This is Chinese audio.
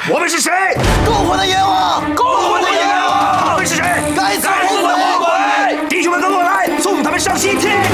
我们是谁？ 篝火的阎王，篝火。